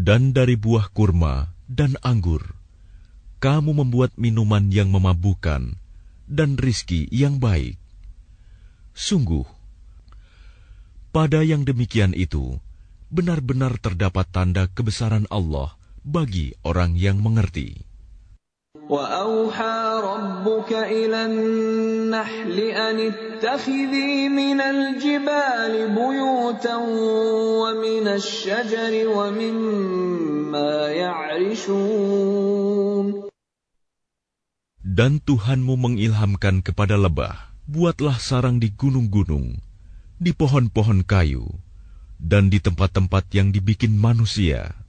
Dan dari buah kurma dan anggur, kamu membuat minuman yang memabukkan dan rizki yang baik. Sungguh, pada yang demikian itu, benar-benar terdapat tanda kebesaran Allah bagi orang yang mengerti. وَأَوْحَى رَبُّكَ إِلَى النَّحْلِ أَنِ اتَّخِذِي مِنَ الْجِبَالِ بُيُوتًا وَمِنَ الشَّجَرِ وَمِمَّا يَعْرِشُونَ. Dan Tuhanmu mengilhamkan kepada lebah, buatlah sarang di gunung-gunung, di pohon-pohon kayu, dan di tempat-tempat yang dibikin manusia.